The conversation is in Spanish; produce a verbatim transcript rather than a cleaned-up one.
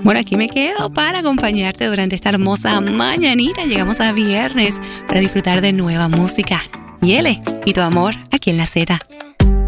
Bueno, aquí me quedo para acompañarte durante esta hermosa mañanita. Llegamos a viernes para disfrutar de nueva música. Yele y tu amor aquí en La Z.